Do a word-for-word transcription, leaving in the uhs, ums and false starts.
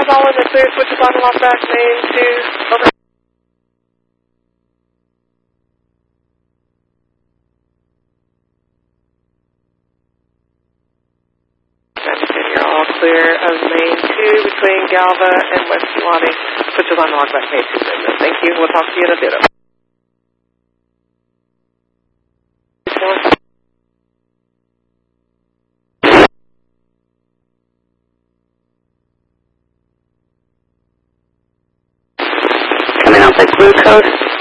Galva's all in the clear. Switches on and off back main two. Over. You're all clear of main two between Galva and West Lottie. Switches on and off back main two. Thank you. We'll talk to you in a bit. Coming out by blue code.